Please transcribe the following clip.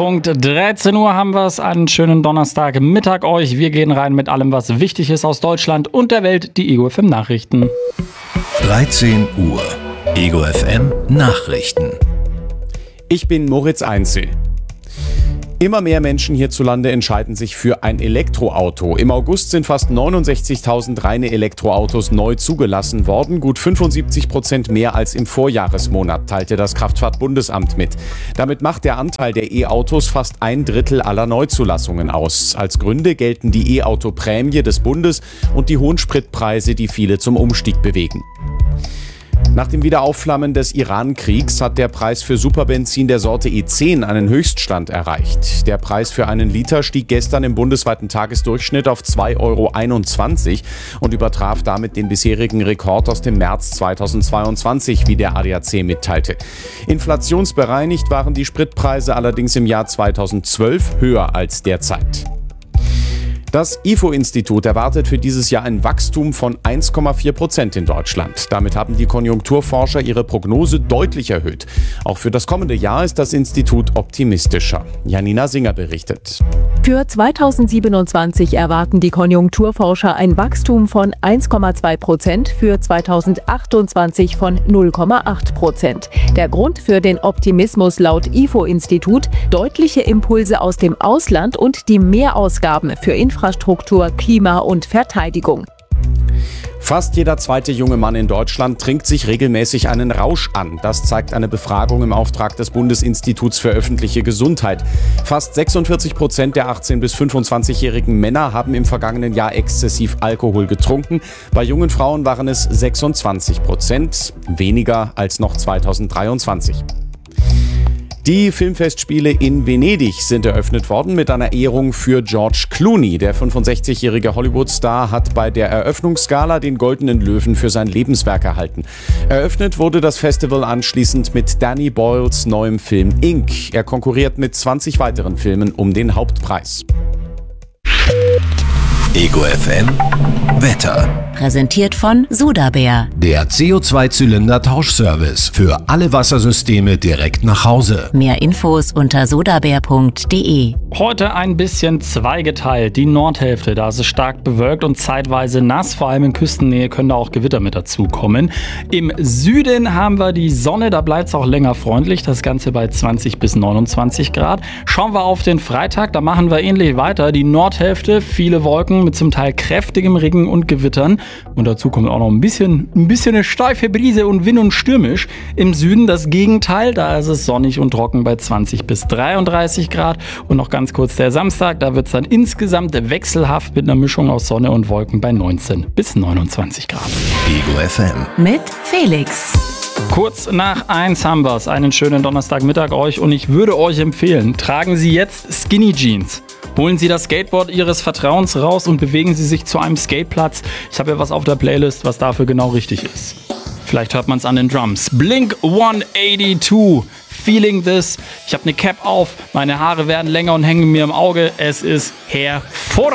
Punkt 13 Uhr haben wir es. Einen schönen Donnerstagmittag euch. Wir gehen rein mit allem, was wichtig ist aus Deutschland und der Welt. Die Ego FM Nachrichten. 13 Uhr. Ego FM Nachrichten. Ich bin Moritz Einzel. Immer mehr Menschen hierzulande entscheiden sich für ein Elektroauto. Im August sind fast 69.000 reine Elektroautos neu zugelassen worden, gut 75% mehr als im Vorjahresmonat, teilte das Kraftfahrtbundesamt mit. Damit macht der Anteil der E-Autos fast 1/3 aller Neuzulassungen aus. Als Gründe gelten die E-Auto-Prämie des Bundes und die hohen Spritpreise, die viele zum Umstieg bewegen. Nach dem Wiederaufflammen des Iran-Kriegs hat der Preis für Superbenzin der Sorte E10 einen Höchststand erreicht. Der Preis für einen Liter stieg gestern im bundesweiten Tagesdurchschnitt auf 2,21 € und übertraf damit den bisherigen Rekord aus dem März 2022, wie der ADAC mitteilte. Inflationsbereinigt waren die Spritpreise allerdings im Jahr 2012 höher als derzeit. Das IFO-Institut erwartet für dieses Jahr ein Wachstum von 1,4% in Deutschland. Damit haben die Konjunkturforscher ihre Prognose deutlich erhöht. Auch für das kommende Jahr ist das Institut optimistischer. Janina Singer berichtet. Für 2027 erwarten die Konjunkturforscher ein Wachstum von 1,2%, für 2028 von 0,8%. Der Grund für den Optimismus laut IFO-Institut: deutliche Impulse aus dem Ausland und die Mehrausgaben für Infrastruktur, Klima und Verteidigung. Fast jeder zweite junge Mann in Deutschland trinkt sich regelmäßig einen Rausch an. Das zeigt eine Befragung im Auftrag des Bundesinstituts für öffentliche Gesundheit. Fast 46% der 18- bis 25-jährigen Männer haben im vergangenen Jahr exzessiv Alkohol getrunken. Bei jungen Frauen waren es 26%, weniger als noch 2023. Die Filmfestspiele in Venedig sind eröffnet worden mit einer Ehrung für George Clooney. Der 65-jährige Hollywood-Star hat bei der Eröffnungsgala den Goldenen Löwen für sein Lebenswerk erhalten. Eröffnet wurde das Festival anschließend mit Danny Boyles neuem Film Ink. Er konkurriert mit 20 weiteren Filmen um den Hauptpreis. Ego FM Wetter. Präsentiert von Sudabär. Der CO2-Zylinder-Tauschservice für alle Wassersysteme direkt nach Hause. Mehr Infos unter sudabär.de. Heute ein bisschen zweigeteilt. Die Nordhälfte, da ist es stark bewölkt und zeitweise nass. Vor allem in Küstennähe können da auch Gewitter mit dazukommen. Im Süden haben wir die Sonne, da bleibt es auch länger freundlich. Das Ganze bei 20 bis 29 Grad. Schauen wir auf den Freitag, da machen wir ähnlich weiter. Die Nordhälfte, viele Wolken mit zum Teil kräftigem Regen und Gewittern. Und dazu kommt auch noch ein bisschen eine steife Brise und Wind und stürmisch. Im Süden das Gegenteil, da ist es sonnig und trocken bei 20 bis 33 Grad. Und noch ganz kurz der Samstag, da wird es dann insgesamt wechselhaft mit einer Mischung aus Sonne und Wolken bei 19 bis 29 Grad. Ego FM. Mit Felix. Kurz nach 1 haben wir es. Einen schönen Donnerstagmittag euch und ich würde euch empfehlen, tragen Sie jetzt Skinny Jeans. Holen Sie das Skateboard Ihres Vertrauens raus und bewegen Sie sich zu einem Skateplatz. Ich habe ja was auf der Playlist, was dafür genau richtig ist. Vielleicht hört man es an den Drums. Blink 182. Feeling this. Ich habe eine Cap auf, meine Haare werden länger und hängen mir im Auge. Es ist hervorragend.